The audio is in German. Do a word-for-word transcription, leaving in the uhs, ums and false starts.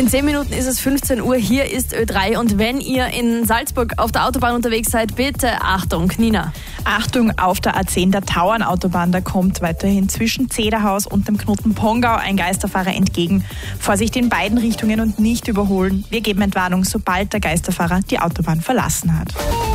In zehn Minuten ist es fünfzehn Uhr, hier ist Ö drei und wenn ihr in Salzburg auf der Autobahn unterwegs seid, bitte Achtung, Nina. Achtung, auf der A zehn der Tauernautobahn, da kommt weiterhin zwischen Zederhaus und dem Knoten Pongau ein Geisterfahrer entgegen. Vorsicht in beiden Richtungen und nicht überholen. Wir geben Entwarnung, sobald der Geisterfahrer die Autobahn verlassen hat.